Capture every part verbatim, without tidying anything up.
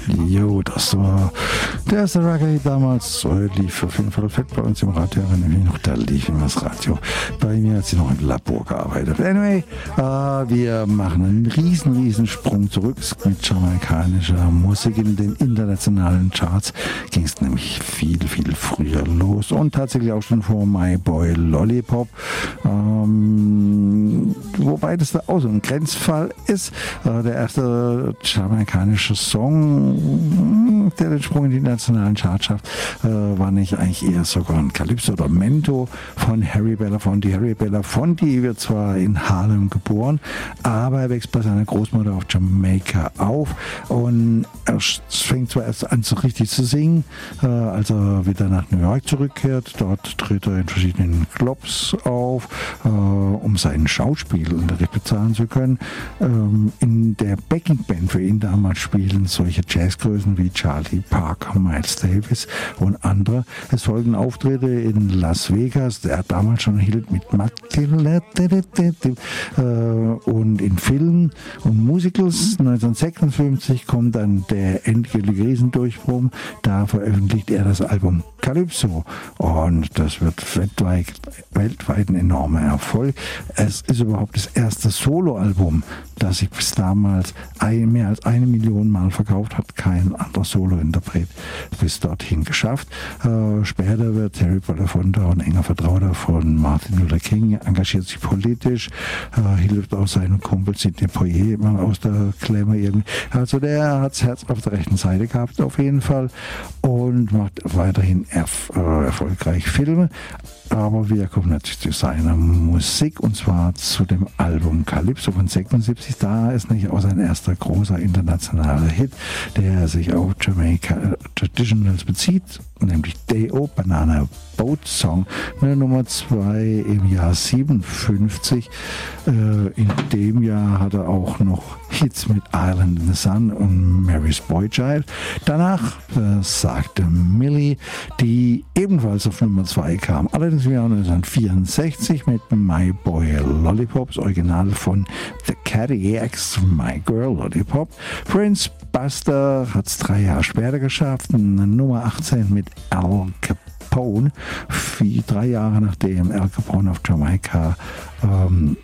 Jo, das war der erste Reggae damals. Äh, lief auf jeden Fall fett bei uns im Radio. Wenn noch da lief immer das Radio. Bei mir hat sie noch im Labor gearbeitet. Anyway, äh, wir machen einen riesen, riesen Sprung zurück mit jamaikanischer Musik in den internationalen Charts. Ging es nämlich viel, viel früher los und tatsächlich auch schon vor My Boy Lollipop. Ähm, wobei das da auch so ein Grenzfall ist. Äh, der erste jamaikanische Song, der den Sprung in die nationalen Charts schafft, äh, war nicht eigentlich eher sogar ein Calypso oder Mento von Harry Belafonte. Harry Belafonte wird zwar in Harlem geboren, aber er wächst bei seiner Großmutter auf Jamaika auf und er fängt zwar erst an so richtig zu singen, äh, als er wieder nach New York zurückkehrt. Dort tritt er in verschiedenen Clubs auf, äh, um seinen Schauspielunterricht bezahlen zu können. Ähm, in der Backing Band für ihn damals spielen solche Jazzgrößen wie Charlie Parker, Miles Davis und andere. Es folgen Auftritte in Las Vegas, der hat damals schon hielt mit Matilda äh, und in Filmen und Musicals. neunzehnhundertsechsundfünfzig kommt dann der endgültige Riesendurchbruch. Da veröffentlicht er das Album Calypso und das wird weltweit, weltweit ein enormer Erfolg. Es ist überhaupt das erste Soloalbum, das sich bis damals ein, mehr als eine Million Mal verkauft hat. Kein anderer Solointerpret bis dorthin geschafft. Äh, später wird Harry Belafonte ein enger Vertrauter von Martin Luther King, engagiert sich politisch, äh, hilft auch seinem Kumpel Sidney Poitier immer aus der Klemme irgendwie. Also der hat das Herz auf der rechten Seite gehabt auf jeden Fall und macht weiterhin erf äh, erfolgreich Filme. Aber wir kommen natürlich zu seiner Musik und zwar zu dem Album Calypso von sechsundsiebzig. Da ist nicht auch sein erster großer internationaler Hit, der sich auf Jamaica Traditionals bezieht, nämlich Day O, Banana Boat Song, mit Nummer zwei im Jahr siebenundfünfzig. Äh, in dem Jahr hat er auch noch Hits mit Island in the Sun und Mary's Boy Child. Danach äh, sagte Millie, die ebenfalls auf Nummer zwei kam, allerdings im Jahr neunzehnhundertvierundsechzig mit My Boy Lollipop, das Original von The Cadillacs, My Girl Lollipop. Prince Buster hat es drei Jahre später geschafft, Nummer achtzehn mit Al Capone, vier, drei Jahre nachdem Al Capone auf Jamaika ähm,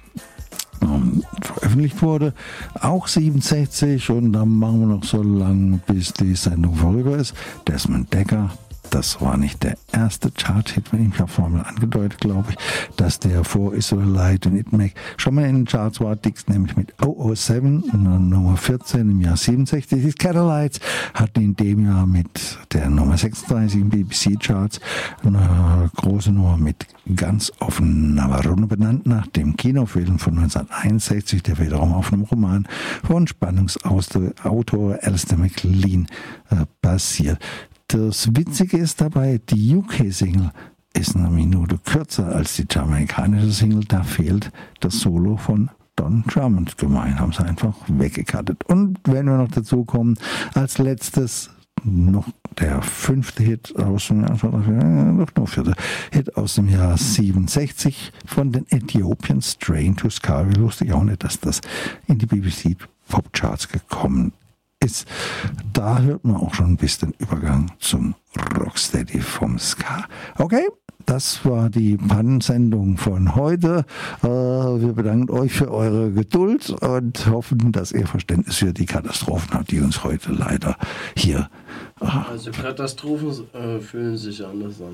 ähm, veröffentlicht wurde, auch siebenundsechzig, und dann machen wir noch so lange, bis die Sendung vorüber ist. Desmond Dekker. Das war nicht der erste Chart-Hit von ihm. Ich habe vorhin mal angedeutet, glaube ich, dass der vor Israelite und It Mac schon mal in den Charts war. Dix nämlich mit null null sieben, Nummer vierzehn im Jahr siebenundsechzig. Die Catalites hatten in dem Jahr mit der Nummer sechsunddreißig im B B C-Charts eine große Nummer mit Ganz offen Navarone benannt, nach dem Kinofilm von neunzehnhunderteinundsechzig, der wiederum auf einem Roman von Spannungsautor Alistair MacLean äh, basiert. Das Witzige ist dabei, die U K-Single ist eine Minute kürzer als die jamaikanische Single. Da fehlt das Solo von Don Drummond. Gemein, haben sie einfach weggekattet. Und wenn wir noch dazu kommen, als letztes noch der fünfte Hit aus dem Jahr, noch nur vierte Hit aus dem Jahr siebenundsechzig von den Ethiopians, Train to Sky. Wusste ich auch nicht, dass das in die B B C Popcharts gekommen ist. Da hört man auch schon ein bisschen Übergang zum Rocksteady vom Ska. Okay, das war die Pannensendung von heute. Äh, wir bedanken euch für eure Geduld und hoffen, dass ihr Verständnis für die Katastrophen habt, die uns heute leider hier... Also Katastrophen äh, fühlen sich anders an.